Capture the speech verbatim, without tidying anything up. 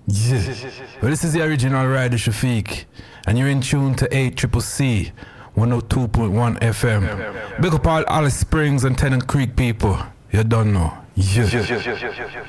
Yeah. Well, this is the original Rider Shafiq, and you're in tune to eight C C C, one oh two point one F M. Big up all Alice Springs and Tennant Creek people. You don't know. Yeah.